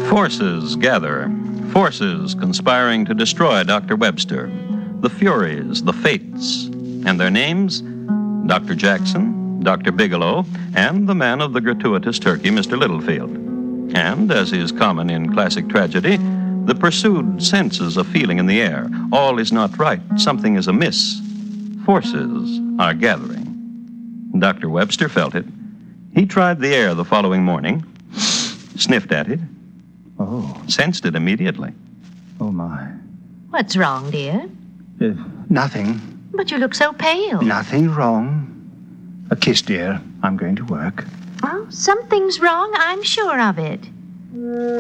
Forces gather. Forces conspiring to destroy Dr. Webster. The Furies, the Fates. And their names? Dr. Jackson, Dr. Bigelow, and the man of the gratuitous turkey, Mr. Littlefield. And, as is common in classic tragedy, the pursued senses a feeling in the air. All is not right. Something is amiss. Forces are gathering. Dr. Webster felt it. He tried the air the following morning, sniffed at it, sensed it immediately. Oh, my. What's wrong, dear? Nothing. But you look so pale. Nothing wrong. A kiss, dear. I'm going to work. Oh, something's wrong. I'm sure of it.